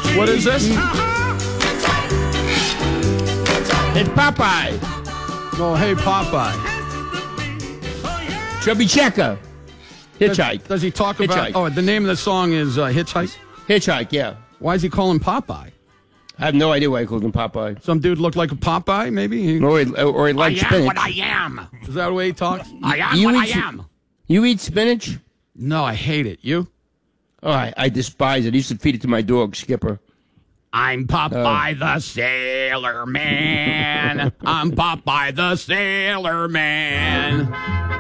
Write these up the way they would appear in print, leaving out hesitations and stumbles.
What is this? It's Popeye. Oh, hey, Popeye. Chubby Checker. Hitchhike. Does he talk about... Hitchhike. Oh, the name of the song is Hitchhike? Hitchhike, yeah. Why is he calling Popeye? I have no idea why he called him Popeye. Some dude looked like a Popeye, maybe? Or he likes spinach. I am what I am. Is that the way he talks? I am what I am. You eat spinach? No, I hate it. You? Oh, I despise it. I used to feed it to my dog, Skipper. I'm Popeye the Sailor Man. I'm Popeye the Sailor Man.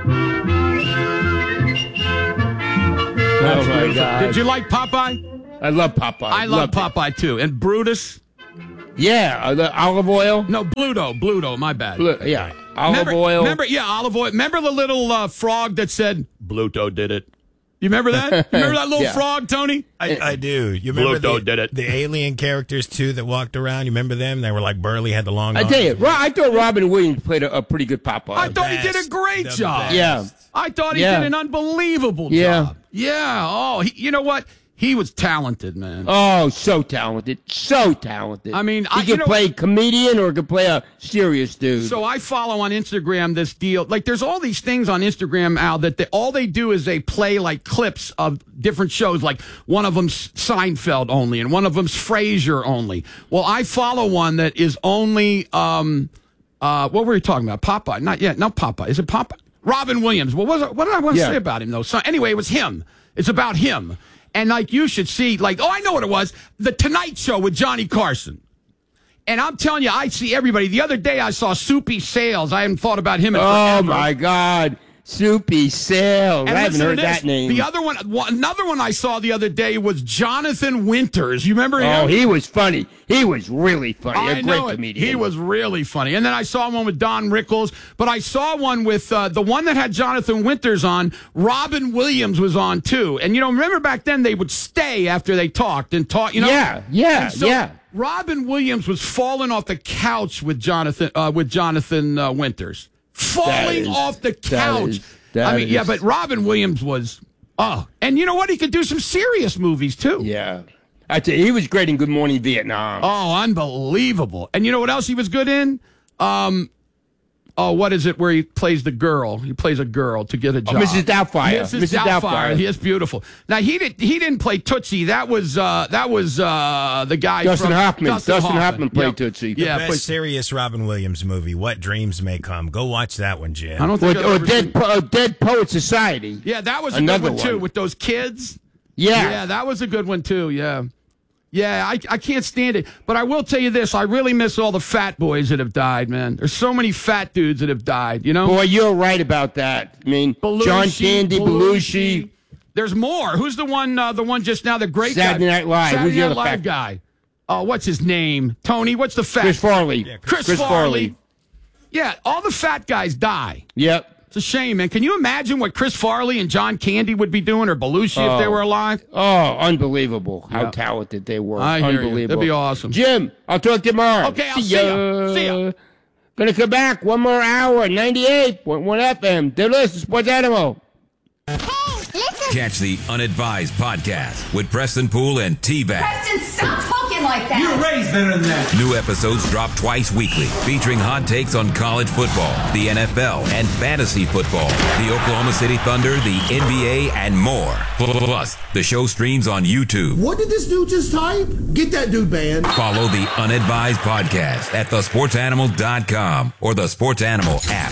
Oh, my God. Did you like Popeye? I love Popeye. I love Popeye, too. And Brutus? Yeah, the olive oil. No, Bluto, my bad. Yeah, olive oil. Olive oil. Remember the little frog that said, Bluto did it? You remember that? You remember that little frog, Tony? I do. You remember Bluto did it. The alien characters, too, that walked around? You remember them? They were like Burley, had the long I arms. tell you, I thought Robin Williams played a pretty good Popeye. I thought he did a great job. Yeah. I thought he did an unbelievable job. Yeah. Oh, you know what? He was talented, man. Oh, so talented. So talented. I mean, he could play comedian or could play a serious dude. So I follow on Instagram this deal. Like, there's all these things on Instagram, Al, that all they do is they play, like, clips of different shows. Like, one of them's Seinfeld only, and one of them's Frasier only. Well, I follow one that is only, what were we talking about? Popeye. Not yet. Not Popeye. Is it Popeye? Robin Williams. Well, what did I want to say about him, though? So, anyway, it was him. It's about him. And, like, you should see, like, I know what it was. The Tonight Show with Johnny Carson. And I'm telling you, I see everybody. The other day I saw Soupy Sales. I haven't thought about him in forever. Oh, my God. Soupy Sales. I haven't heard that name. The other one, another one I saw the other day was Jonathan Winters. You remember him? Oh, he was funny. He was really funny. A great comedian. He was really funny. And then I saw one with Don Rickles, but I saw one with the one that had Jonathan Winters on. Robin Williams was on too. And remember back then they would stay after they talked and talk. Yeah. Robin Williams was falling off the couch with Jonathan Winters. Falling off the couch. But Robin Williams was, and you know what? He could do some serious movies, too. Yeah. I tell you, he was great in Good Morning Vietnam. Oh, unbelievable. And you know what else he was good in? What is it where he plays the girl? He plays a girl to get a job. Mrs. Doubtfire. Mrs. Doubtfire. He is beautiful. Now, he didn't play Tootsie. That was the guy Dustin Hoffman. Dustin Hoffman played Tootsie. The best serious Robin Williams movie, What Dreams May Come. Go watch that one, Jim. I don't think Dead Poet Society. Yeah, that was a good one, too, with those kids. Yeah, that was a good one, too, yeah. Yeah, I can't stand it. But I will tell you this. I really miss all the fat boys that have died, man. There's so many fat dudes that have died, Boy, you're right about that. I mean, Belushi, John Candy, Belushi. There's more. Who's the one just now, the great Saturday guy? Night Live. Saturday Who's the Night other Live fat guy? Oh, what's his name? Tony, what's the fat? Chris Farley. Yeah, Chris Farley. Yeah, all the fat guys die. Yep. It's a shame, man. Can you imagine what Chris Farley and John Candy would be doing, or Belushi if they were alive? Oh, unbelievable how talented they were. I hear Unbelievable. you. That'd be awesome. Jim, I'll talk to you tomorrow. Okay, I'll see ya. See ya. Gonna come back one more hour, 98.1 FM. They're listening, Sports Animal. Catch the Unadvised podcast with Preston Poole and T-Bag. Preston, stop talking like that. You're raised better than that. New episodes drop twice weekly, featuring hot takes on college football, the NFL, and fantasy football, the Oklahoma City Thunder, the NBA, and more. Plus, the show streams on YouTube. What did this dude just type? Get that dude banned. Follow the Unadvised podcast at thesportsanimal.com or the Sports Animal app.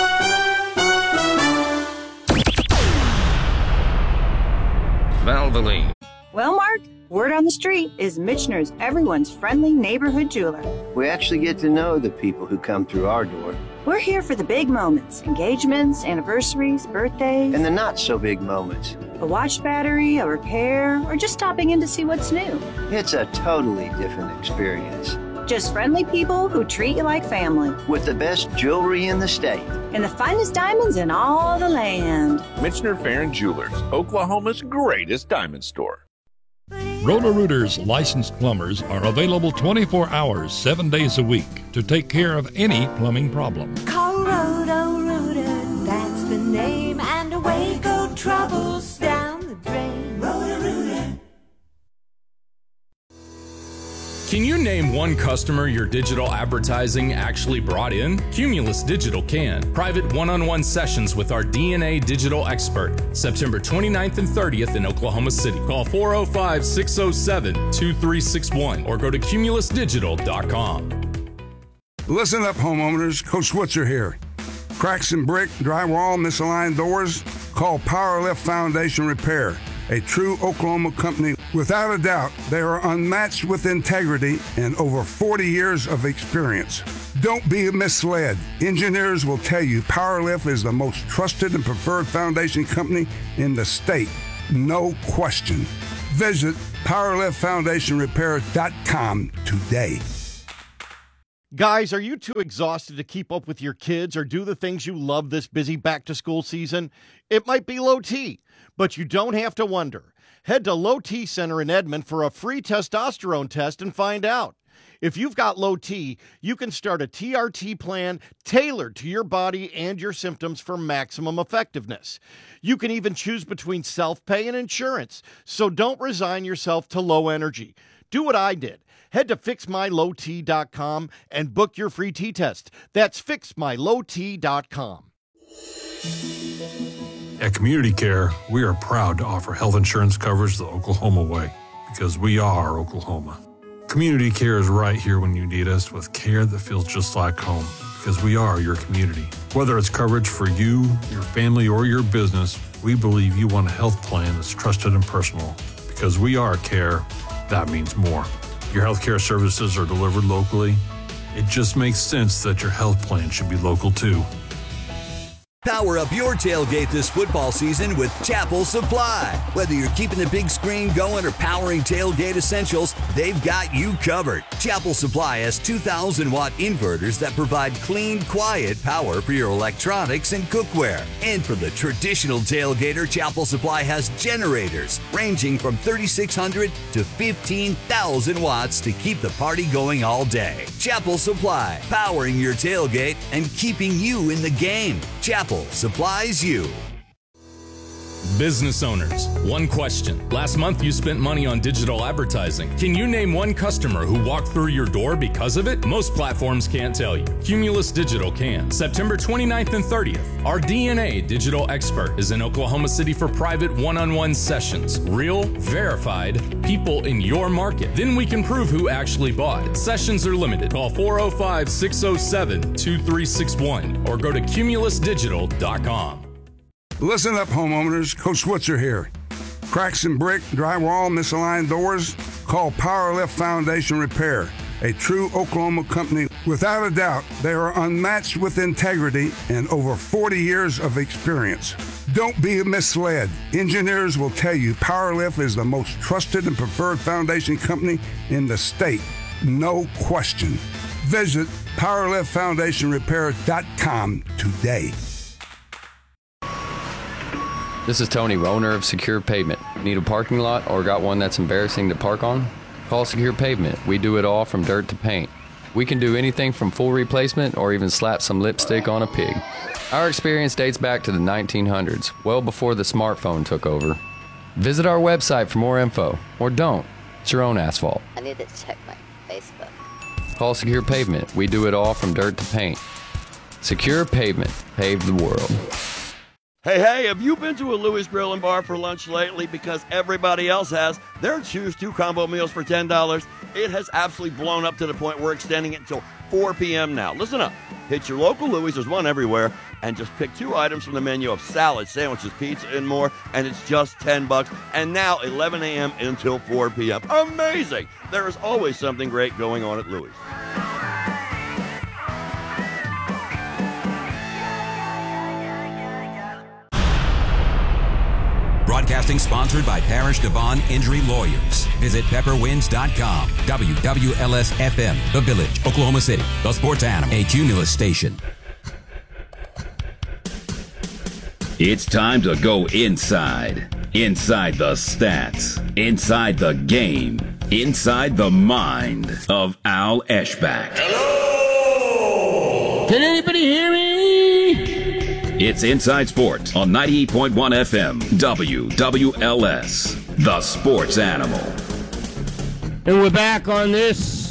Valvoline. Well, Mark, word on the street is Michener's everyone's friendly neighborhood jeweler. We actually get to know the people who come through our door. We're here for the big moments, engagements, anniversaries, birthdays. And the not-so-big moments. A watch battery, a repair, or just stopping in to see what's new. It's a totally different experience. Just friendly people who treat you like family. With the best jewelry in the state. And the finest diamonds in all the land. Michener Farron Jewelers, Oklahoma's greatest diamond store. Roto-Rooter's licensed plumbers are available 24 hours, 7 days a week to take care of any plumbing problem. Call Roto-Rooter, that's the name, and away go troubles down the drain. Roto-Rooter. Can you name one customer your digital advertising actually brought in? Cumulus Digital can. Private one-on-one sessions with our DNA digital expert, September 29th and 30th in Oklahoma City. Call 405-607-2361 or go to cumulusdigital.com. Listen up, homeowners. Coach Switzer here. Cracks in brick, drywall, misaligned doors? Call Powerlift Foundation Repair, a true Oklahoma company. Without a doubt, they are unmatched with integrity and over 40 years of experience. Don't be misled. Engineers will tell you Powerlift is the most trusted and preferred foundation company in the state. No question. Visit PowerliftFoundationRepair.com today. Guys, are you too exhausted to keep up with your kids or do the things you love this busy back-to-school season? It might be low T, but you don't have to wonder. Head to Low T Center in Edmond for a free testosterone test and find out. If you've got low T, you can start a TRT plan tailored to your body and your symptoms for maximum effectiveness. You can even choose between self-pay and insurance, so don't resign yourself to low energy. Do what I did. Head to fixmylowt.com and book your free T-test. That's fixmylowt.com. At Community Care, we are proud to offer health insurance coverage the Oklahoma way, because we are Oklahoma. Community Care is right here when you need us with care that feels just like home, because we are your community. Whether it's coverage for you, your family, or your business, we believe you want a health plan that's trusted and personal. Because we are care, that means more. Your healthcare services are delivered locally. It just makes sense that your health plan should be local too. Power up your tailgate this football season with Chapel Supply. Whether you're keeping the big screen going or powering tailgate essentials, they've got you covered. Chapel Supply has 2,000-watt inverters that provide clean, quiet power for your electronics and cookware. And for the traditional tailgater, Chapel Supply has generators ranging from 3,600 to 15,000 watts to keep the party going all day. Chapel Supply, powering your tailgate and keeping you in the game. Chapel supplies you. Business owners, one question. Last month you spent money on digital advertising. Can you name one customer who walked through your door because of it? Most platforms can't tell you. Cumulus Digital can. September 29th and 30th. Our DNA digital expert is in Oklahoma City for private one-on-one sessions. Real, verified, people in your market. Then we can prove who actually bought. Sessions are limited. Call 405-607-2361 or go to cumulusdigital.com. Listen up, homeowners. Coach Switzer here. Cracks in brick, drywall, misaligned doors? Call Powerlift Foundation Repair, a true Oklahoma company. Without a doubt, they are unmatched with integrity and over 40 years of experience. Don't be misled. Engineers will tell you Powerlift is the most trusted and preferred foundation company in the state. No question. Visit PowerliftFoundationRepair.com today. This is Tony, owner of Secure Pavement. Need a parking lot or got one that's embarrassing to park on? Call Secure Pavement. We do it all from dirt to paint. We can do anything from full replacement or even slap some lipstick on a pig. Our experience dates back to the 1900s, well before the smartphone took over. Visit our website for more info, or don't. It's your own asphalt. I need to check my Facebook. Call Secure Pavement. We do it all from dirt to paint. Secure Pavement. Pave the world. Hey, have you been to a Louis Grill and Bar for lunch lately? Because everybody else has. Their Choose 2 combo meals for $10. It has absolutely blown up to the point we're extending it until 4 p.m. now. Listen up. Hit your local Louis, there's one everywhere, and just pick 2 items from the menu of salad, sandwiches, pizza, and more, and it's just $10. And now 11 a.m. until 4 p.m. Amazing! There is always something great going on at Louis. Broadcasting sponsored by Parish Devon Injury Lawyers. Visit pepperwinds.com. WWLS-FM, The Village, Oklahoma City. The Sports Animal, a Cumulus station. It's time to go inside. Inside the stats. Inside the game. Inside the mind of Al Eschbach. Hello! Can anybody hear me? It's Inside Sports on 98.1 FM, WWLS, the Sports Animal. And we're back on this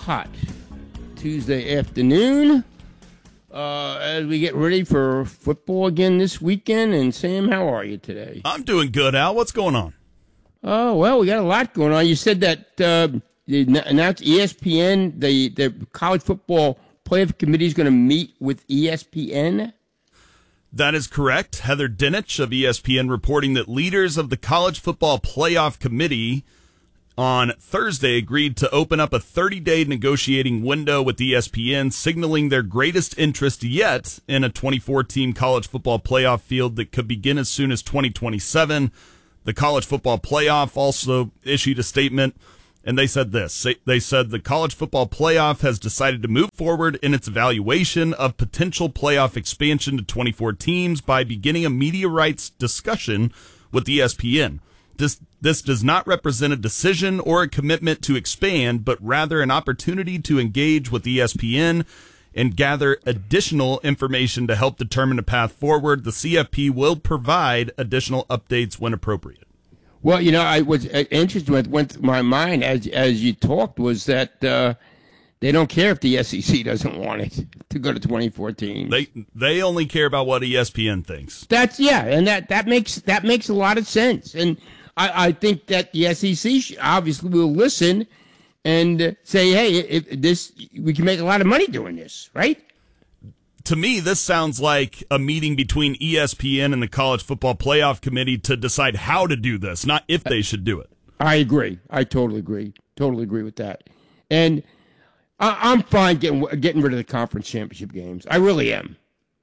hot Tuesday afternoon as we get ready for football again this weekend. And Sam, how are you today? I'm doing good, Al. What's going on? Oh, well, we got a lot going on. You said that they announced ESPN, the college football playoff committee is going to meet with ESPN. That is correct. Heather Dinich of ESPN reporting that leaders of the College Football Playoff Committee on Thursday agreed to open up a 30-day negotiating window with ESPN, signaling their greatest interest yet in a 24-team college football playoff field that could begin as soon as 2027. The College Football Playoff also issued a statement, and they said this. They said the College Football Playoff has decided to move forward in its evaluation of potential playoff expansion to 24 teams by beginning a media rights discussion with ESPN. This does not represent a decision or a commitment to expand, but rather an opportunity to engage with ESPN and gather additional information to help determine a path forward. The CFP will provide additional updates when appropriate. Well, you know, I was interested. What went through my mind as you talked was that they don't care if the SEC doesn't want it to go to 24 teams. They only care about what ESPN thinks. And that makes a lot of sense. And I think that the SEC obviously will listen and say, hey, we can make a lot of money doing this, right? To me, this sounds like a meeting between ESPN and the College Football Playoff Committee to decide how to do this, not if they should do it. I agree. I totally agree. Totally agree with that. And I'm fine getting rid of the conference championship games. I really am.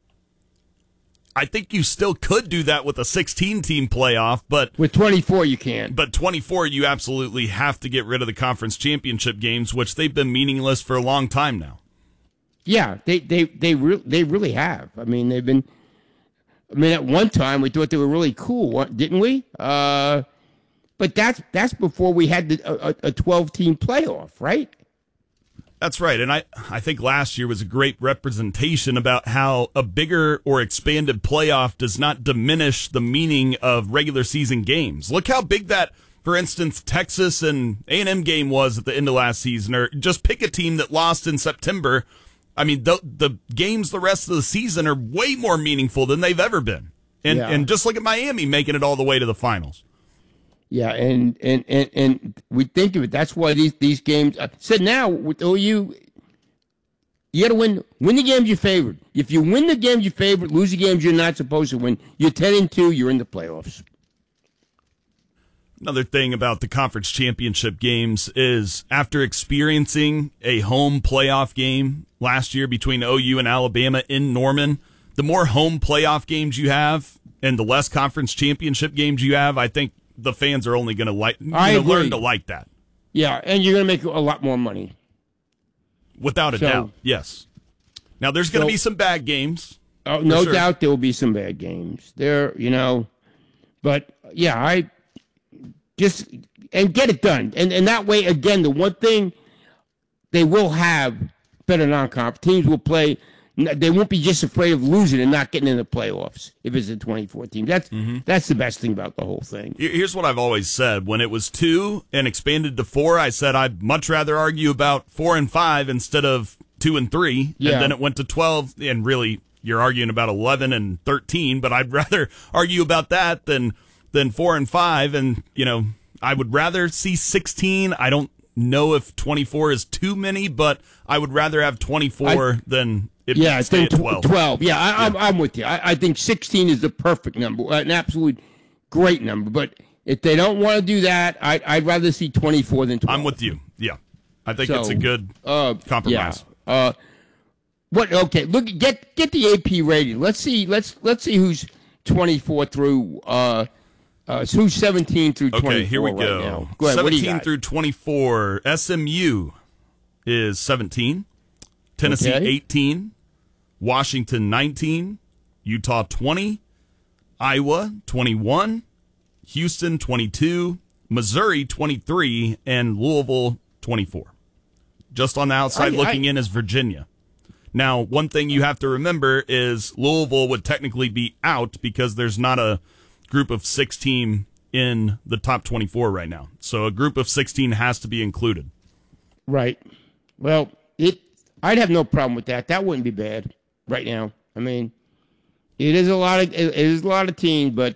I think you still could do that with a 16-team playoff, but with 24 you can. But 24, you absolutely have to get rid of the conference championship games, which they've been meaningless for a long time now. Yeah, they really have. I mean, they've been. I mean, at one time we thought they were really cool, didn't we? But that's before we had a 12-team playoff, right? That's right, and I think last year was a great representation about how a bigger or expanded playoff does not diminish the meaning of regular season games. Look how big that, for instance, Texas and A&M game was at the end of last season, or just pick a team that lost in September. I mean, the games the rest of the season are way more meaningful than they've ever been. And just look at Miami making it all the way to the finals. Yeah, and we think of it. That's why these games. So now with OU, you got to win the games you favored. If you win the games you favored, lose the games you're not supposed to win, you're 10-2. You're in the playoffs. Another thing about the conference championship games is after experiencing a home playoff game last year between OU and Alabama in Norman, the more home playoff games you have and the less conference championship games you have, I think the fans are only going to learn to like that. Yeah, and you're going to make a lot more money. Without a doubt, yes. Now, there's going to be some bad games. Oh, no doubt there will be some bad games. But yeah, I just and get it done. And that way, again, the one thing they will have better non-conference teams will play. They won't be just afraid of losing and not getting in the playoffs if it's a 24 team. That's the best thing about the whole thing. Here's what I've always said. When it was 2 and expanded to 4, I said I'd much rather argue about 4 and 5 instead of 2 and 3. Yeah. And then it went to 12, and really you're arguing about 11 and 13, but I'd rather argue about that than 4 and 5. And, I would rather see 16. I don't know if 24 is too many, but I would rather have 24 than stay at 12. 12. Yeah, I'm with you. I think 16 is the perfect number, an absolute great number. But if they don't want to do that, I'd rather see 24 than 12. I'm with you. Yeah, I think it's a good compromise. Yeah. Okay, look, get the AP rating. Let's see who's 24 through. Who's 17 through 24? Okay, here we go. Right now. Go ahead, 17 through 24. SMU is 17. Tennessee 18. Washington 19. Utah 20. Iowa 21. Houston 22. Missouri 23. And Louisville 24. Just on the outside looking in is Virginia. Now, one thing you have to remember is Louisville would technically be out because there's not a group of 6 team in the top 24 right now. So a group of 16 has to be included. Right. Well, I'd have no problem with that. That wouldn't be bad right now. I mean, it is a lot of teams, but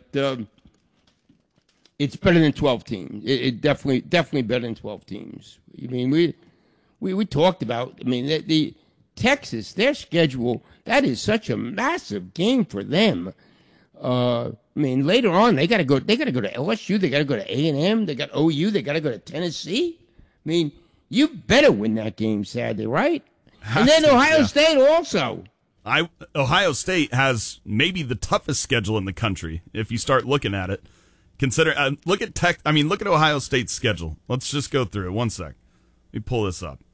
it's better than 12 teams. It definitely better than 12 teams. I mean, we talked about. I mean, the Texas, their schedule, that is such a massive game for them. I mean, later on they got to go to LSU, they got to go to A&M, they got OU, they got to go to Tennessee. I mean, you better win that game Saturday, right? And then Ohio State also. Ohio State has maybe the toughest schedule in the country if you start looking at it. Look at Ohio State's schedule. Let's just go through it. One sec. Let me pull this up.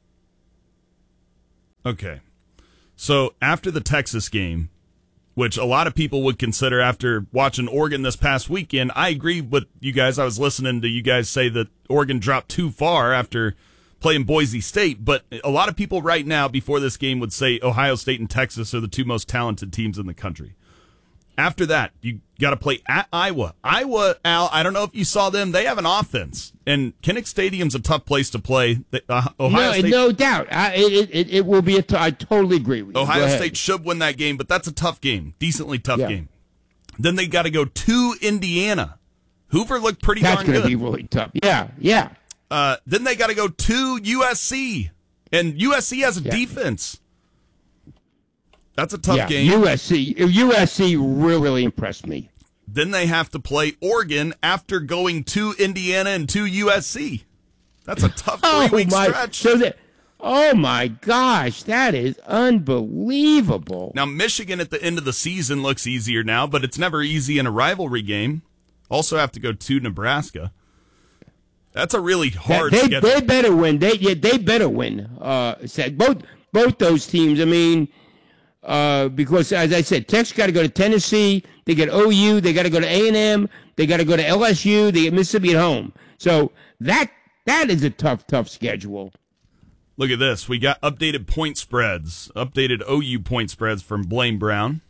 Okay. So after the Texas game, which a lot of people would consider after watching Oregon this past weekend, I agree with you guys. I was listening to you guys say that Oregon dropped too far after playing Boise State, but a lot of people right now before this game would say Ohio State and Texas are the two most talented teams in the country. After that, you got to play at Iowa. Iowa, Al, I don't know if you saw them. They have an offense, and Kinnick Stadium's a tough place to play. Ohio State, no doubt. It will be I totally agree with you. Ohio State should win that game, but that's a tough game, decently tough game. Then they got to go to Indiana. Hoover looked pretty darn good. That's going to be really tough. Yeah. Then they got to go to USC, and USC has a defense. That's a tough game. USC really impressed me. Then they have to play Oregon after going to Indiana and to USC. That's a tough 3-week stretch. Oh, my gosh, that is unbelievable. Now, Michigan at the end of the season looks easier now, but it's never easy in a rivalry game. Also have to go to Nebraska. That's a really hard schedule. They better win. They better win. Both those teams, I mean, because, as I said, Texas got to go to Tennessee. They get OU. They got to go to A&M. They got to go to LSU. They get Mississippi at home. So that is a tough schedule. Look at this. We got updated point spreads, updated OU point spreads from Blaine Brown.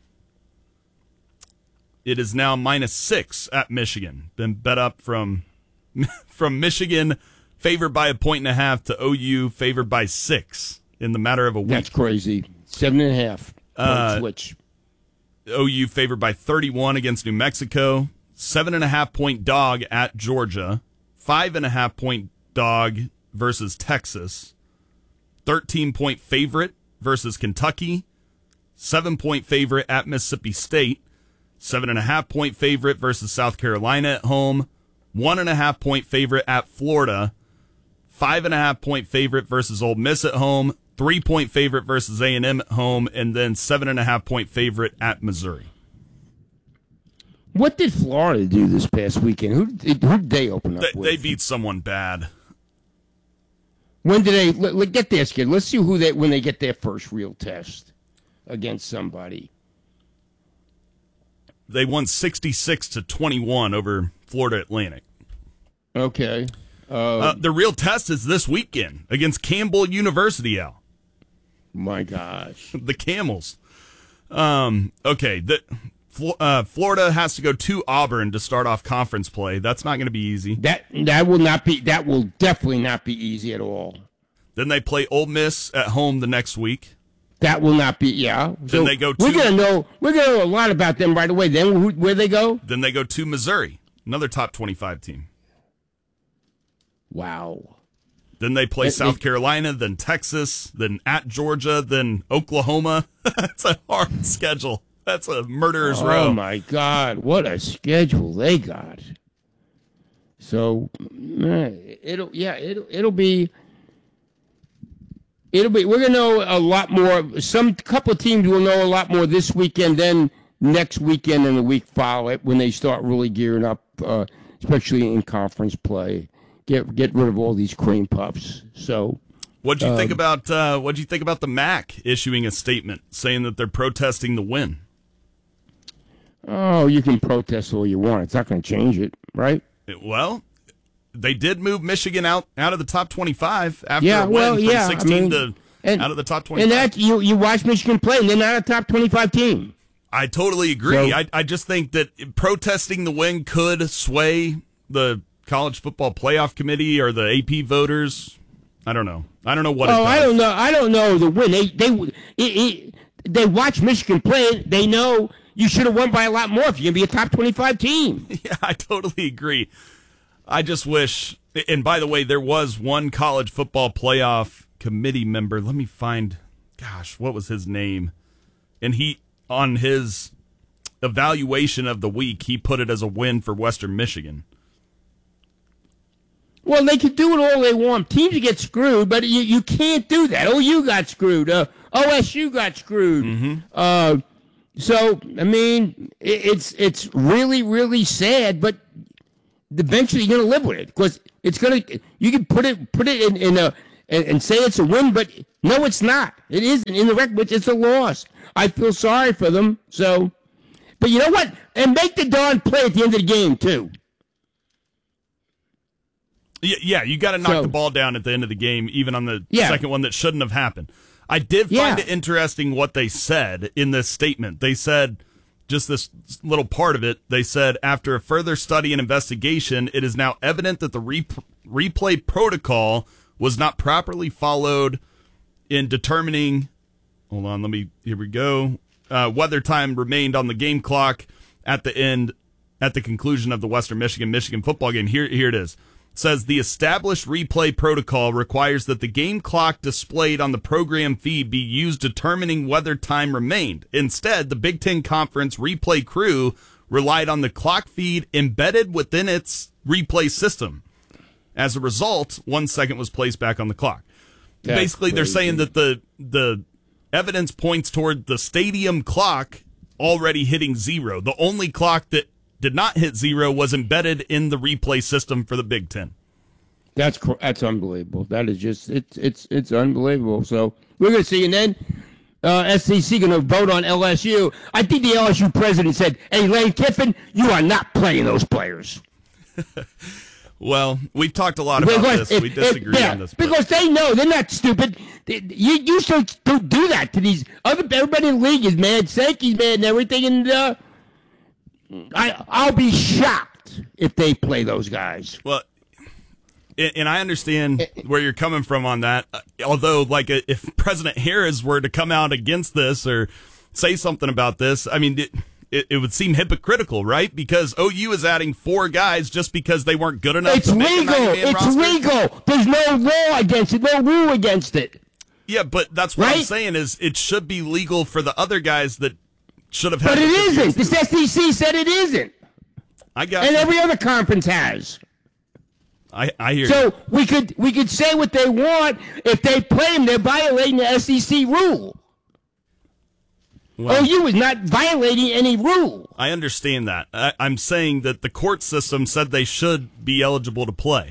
It is now -6 at Michigan. Been bet up from Michigan, favored by 1.5 to OU, favored by 6 in the matter of a week. That's crazy. 7.5. Switch. OU favored by 31 against New Mexico. 7.5 point dog at Georgia. 5.5 point dog versus Texas. 13 point favorite versus Kentucky. 7 point favorite at Mississippi State. 7.5 point favorite versus South Carolina at home. 1.5 point favorite at Florida. 5.5 point favorite versus Ole Miss at home. 3 point favorite versus A&M at home, and then 7.5 point favorite at Missouri. What did Florida do this past weekend? Who did they open up with? They beat someone bad. When did they get their schedule? Let's see when they get their first real test against somebody. They won 66-21 over Florida Atlantic. Okay. The real test is this weekend against Campbell University, Al. My gosh. The Camels. Okay. Florida has to go to Auburn to start off conference play. That's not going to be easy. That will definitely not be easy at all. Then they play Ole Miss at home the next week. That will not be, yeah. Then they go to... We're gonna know a lot about them right away. Then where they go? Then they go to Missouri, another top 25 team. Wow. Then they play South Carolina, then Texas, then at Georgia, then Oklahoma. That's a hard schedule. That's a murderer's row. Oh, my God. What a schedule they got. So, it'll be... we're going to know a lot more. Couple of teams will know a lot more this weekend than next weekend and the week following when they start really gearing up, especially in conference play. Get rid of all these cream puffs. So, what'd you think about the MAC issuing a statement saying that they're protesting the win? Oh, you can protest all you want. It's not going to change it, right? Well, they did move Michigan out of the top 25 after a win from 16 to out of the top 25. And that you watch Michigan play, and they're not a top 25 team. I totally agree. So, I just think that protesting the win could sway the College Football Playoff Committee or the AP voters. I don't know. I don't know what. Oh, I don't know. I don't know the win. They watch Michigan play. They know you should have won by a lot more if you're gonna be a top 25 team. Yeah, I totally agree. I just wish. And by the way, there was one college football playoff committee member. Let me find. Gosh, what was his name? And he, on his evaluation of the week, he put it as a win for Western Michigan. Well, they could do it all they want. Teams get screwed, but you can't do that. OU got screwed. OSU got screwed. Mm-hmm. So, I mean, it's really, really sad, but eventually you're going to live with it because it's going to. You can put it in a and say it's a win, but no, it's not. It isn't in the record. It's a loss. I feel sorry for them. So, but you know what? And make the darn play at the end of the game too. Yeah, you got to knock the ball down at the end of the game, even on the second one that shouldn't have happened. I did find it interesting what they said in this statement. They said, just this little part of it, they said, after a further study and investigation, it is now evident that the replay protocol was not properly followed in determining, here we go, whether time remained on the game clock at the conclusion of the Western Michigan football game. Here it is. Says the established replay protocol requires that the game clock displayed on the program feed be used determining whether time remained. Instead, the Big Ten Conference replay crew relied on the clock feed embedded within its replay system. As a result, 1 second was placed back on the clock. That's Basically, they're saying that the evidence points toward the stadium clock already hitting zero. The only clock that did not hit zero was embedded in the replay system for the Big Ten. That's unbelievable. That is just it's unbelievable. So we're going to see, and then SEC going to vote on LSU. I think the LSU president said, "Hey, Lane Kiffin, you are not playing those players." Well, we've talked a lot about this. We disagree on this. Because they know they're not stupid. You should do that to these everybody in the league is mad. Sankey's mad and everything, and I'll be shocked if they play those guys. Well, and I understand where you're coming from on that. Although, like, if President Harris were to come out against this or say something about this, I mean, it would seem hypocritical, right? Because OU is adding 4 guys just because they weren't good enough. It's legal. It's legal. There's no law against it. No rule against it. Yeah, but that's what I'm saying is it should be legal for the other guys that should have had. But it isn't. The SEC said it isn't. I got and you. Every other conference has. I hear you. So we could say what they want. If they play them, they're violating the SEC rule. Well, OU is not violating any rule. I understand that. I'm saying that the court system said they should be eligible to play.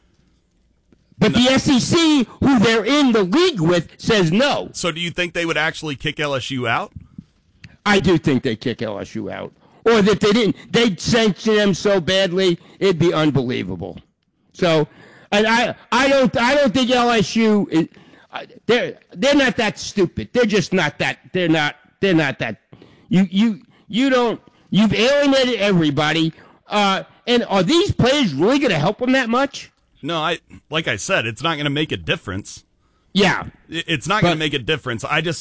But the SEC, who they're in the league with, says no. So do you think they would actually kick LSU out? I do think they kick LSU out. Or that they didn't. They'd sanction them so badly, it'd be unbelievable. So, and I don't think LSU is, they're not that stupid. They're just not that. They're not that. You've alienated everybody. And are these players really going to help them that much? No, like I said, it's not going to make a difference. Yeah. It's not going to make a difference.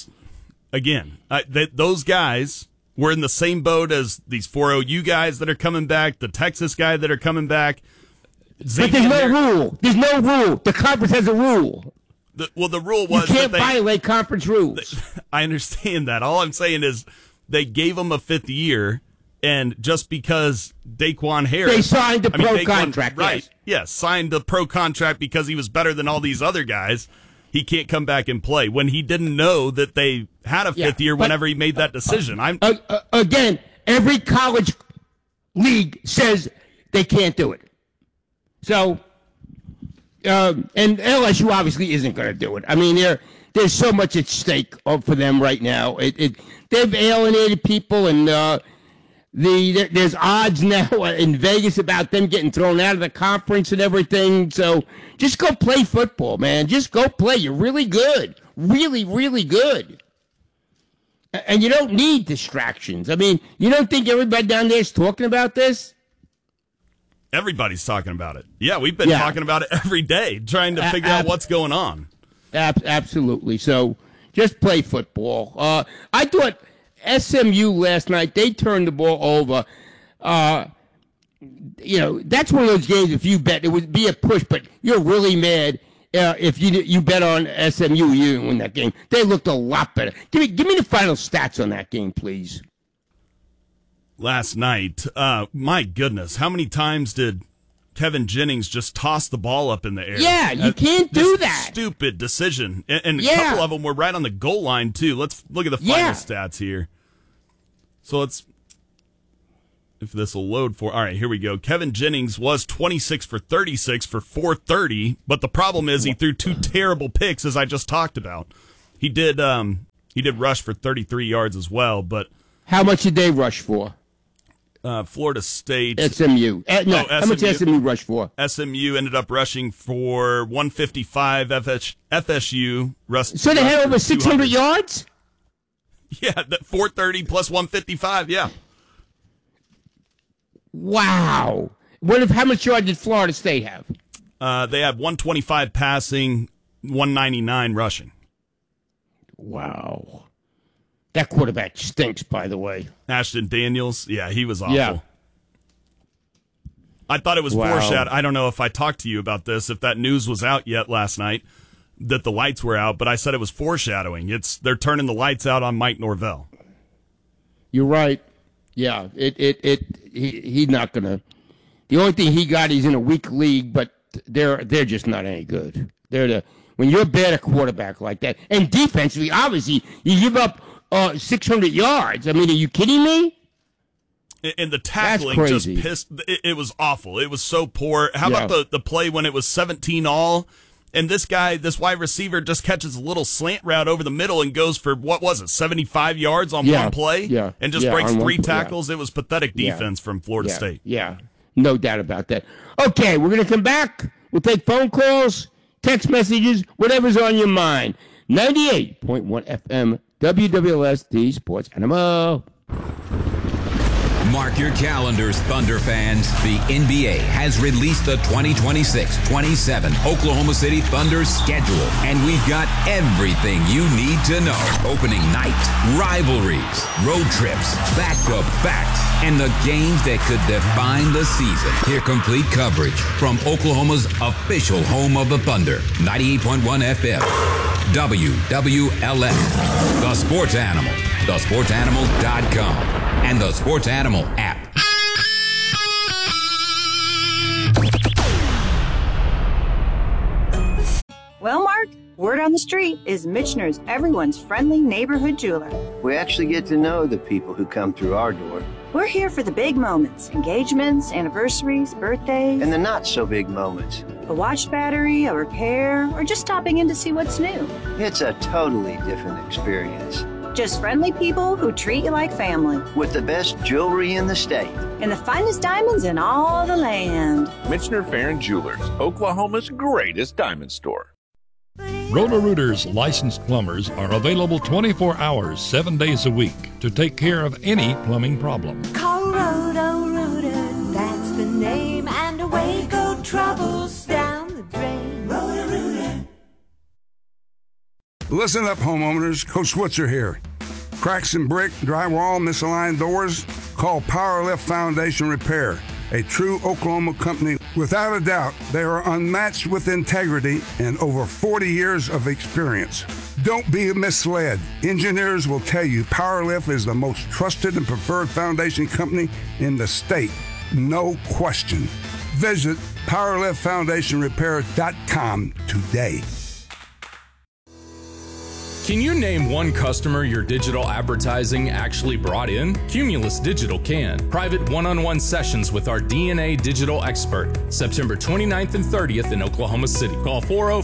Those guys were in the same boat as these 4 OU guys that are coming back, the Texas guy that are coming back. But there's no rule. There's no rule. The conference has a rule. The rule was you can't violate conference rules. I understand that. All I'm saying is they gave him a 5th year, and just because Daquan Harris... They signed the pro contract, right? Yes, signed the pro contract because he was better than all these other guys. He can't come back and play when he didn't know that they had a 5th year whenever he made that decision. Again, every college league says they can't do it. So, and LSU obviously isn't going to do it. I mean, there's so much at stake for them right now. They've alienated people, and there's odds now in Vegas about them getting thrown out of the conference and everything. So just go play football, man. Just go play. You're really good. Really, really good. And you don't need distractions. I mean, you don't think everybody down there is talking about this? Everybody's talking about it. Yeah, we've been talking about it every day, trying to figure out what's going on. Absolutely. So just play football. I thought SMU last night, they turned the ball over. That's one of those games, if you bet, it would be a push, but you're really mad if you bet on SMU, you didn't win that game. They looked a lot better. Give me the final stats on that game, please. Last night, my goodness, how many times did Kevin Jennings just toss the ball up in the air? Yeah, you can't do that. Stupid decision. And a couple of them were right on the goal line, too. Let's look at the final stats here. So let's, if this will load for, all right, here we go. Kevin Jennings was 26 for 36 for 430, but the problem is he threw 2 terrible picks, as I just talked about. He did rush for 33 yards as well, but. How much did they rush for? Florida State. SMU. How much SMU rush for? SMU ended up rushing for 155. FSU. So they had over 600 yards? Yeah, 430 plus 155, yeah. Wow. How much yards did Florida State have? They had 125 passing, 199 rushing. Wow. That quarterback stinks, by the way. Ashton Daniels, yeah, he was awful. Yeah. I thought it was foreshadowed. I don't know if I talked to you about this, if that news was out yet last night, that the lights were out, but I said it was foreshadowing. They're turning the lights out on Mike Norvell. You're right. Yeah, he's not gonna. The only thing he got, he's in a weak league, but they're just not any good. When you're bad at quarterback like that, and defensively, obviously, you give up 600 yards. I mean, are you kidding me? And the tackling just pissed. It was awful. It was so poor. How about the play when it was 17-all? And this wide receiver just catches a little slant route over the middle and goes for, 75 yards on one play? Yeah. And just breaks 3 tackles? It was pathetic defense from Florida State. Yeah, no doubt about that. Okay, we're going to come back. We'll take phone calls, text messages, whatever's on your mind. 98.1 FM, WWLS, the Sports Animal. Mark your calendars, Thunder fans. The NBA has released the 2026-27 Oklahoma City Thunder schedule, and we've got everything you need to know. Opening night, rivalries, road trips, back-to-backs, and the games that could define the season. Hear complete coverage from Oklahoma's official home of the Thunder, 98.1 FM, WWLS, The Sports Animal, thesportsanimal.com. And the Sports Animal app. Well, Mark, word on the street is Michener's everyone's friendly neighborhood jeweler. We actually get to know the people who come through our door. We're here for the big moments, engagements, anniversaries, birthdays. And the not so big moments. A watch battery, a repair, or just stopping in to see what's new. It's a totally different experience. Just friendly people who treat you like family. With the best jewelry in the state. And the finest diamonds in all the land. Michener Farron Jewelers, Oklahoma's greatest diamond store. Roto-Rooters licensed plumbers are available 24 hours, 7 days a week to take care of any plumbing problem. Call Roto-Rooter, that's the name, and away go troubles down the drain. Roto-Rooter. Listen up, homeowners. Coach Switzer here. Cracks in brick, drywall, misaligned doors? Call Powerlift Foundation Repair, a true Oklahoma company. Without a doubt, they are unmatched with integrity and over 40 years of experience. Don't be misled. Engineers will tell you Powerlift is the most trusted and preferred foundation company in the state. No question. Visit PowerliftFoundationRepair.com today. Can you name one customer your digital advertising actually brought in? Cumulus Digital can. Private one-on-one sessions with our DNA digital expert, September 29th and 30th in Oklahoma City. Call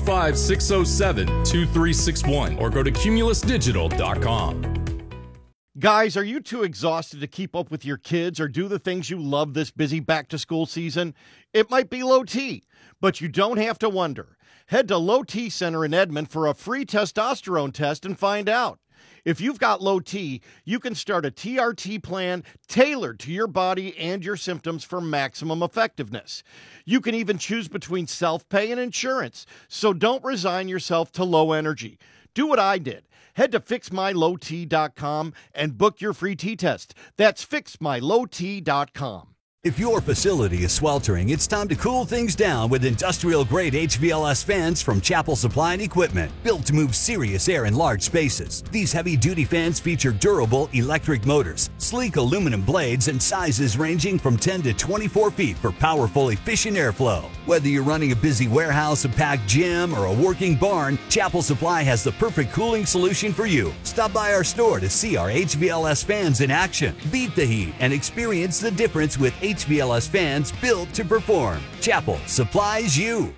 405-607-2361 or go to cumulusdigital.com. Guys, are you too exhausted to keep up with your kids or do the things you love this busy back-to-school season? It might be low T, but you don't have to wonder. Head to Low T Center in Edmond for a free testosterone test and find out. If you've got low T, you can start a TRT plan tailored to your body and your symptoms for maximum effectiveness. You can even choose between self-pay and insurance, so don't resign yourself to low energy. Do what I did. Head to fixmylowt.com and book your free T-test. That's fixmylowt.com. If your facility is sweltering, it's time to cool things down with industrial-grade HVLS fans from Chapel Supply and Equipment, built to move serious air in large spaces. These heavy-duty fans feature durable electric motors, sleek aluminum blades, and sizes ranging from 10 to 24 feet for powerful, efficient airflow. Whether you're running a busy warehouse, a packed gym, or a working barn, Chapel Supply has the perfect cooling solution for you. Stop by our store to see our HVLS fans in action. Beat the heat and experience the difference with HVLS fans built to perform. Chapel supplies you.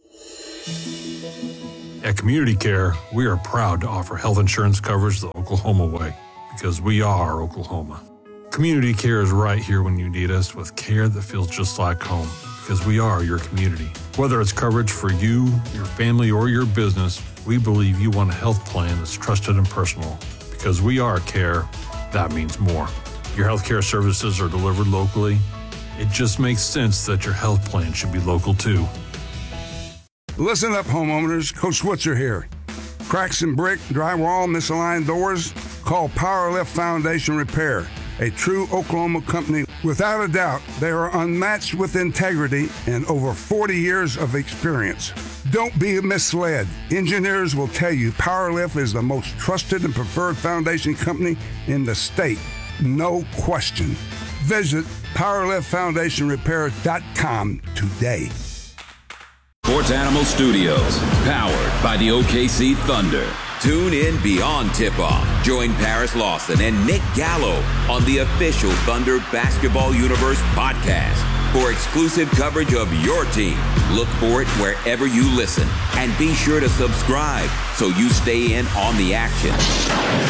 At Community Care, we are proud to offer health insurance coverage the Oklahoma way, because we are Oklahoma. Community Care is right here when you need us, with care that feels just like home, because we are your community. Whether it's coverage for you, your family, or your business, we believe you want a health plan that's trusted and personal. Because we are care, that means more. Your healthcare services are delivered locally. It just makes sense that your health plan should be local too. Listen up, homeowners. Coach Switzer here. Cracks in brick, drywall, misaligned doors? Call Power Lift Foundation Repair, a true Oklahoma company. Without a doubt, they are unmatched with integrity and over 40 years of experience. Don't be misled. Engineers will tell you Power Lift is the most trusted and preferred foundation company in the state. No question. Visit PowerLiftFoundationRepair.com today. Sports Animal Studios, powered by the OKC Thunder. Tune in beyond tip-off. Join Paris Lawson and Nick Gallo on the official Thunder Basketball Universe podcast for exclusive coverage of your team. Look for it wherever you listen, and be sure to subscribe so you stay in on the action.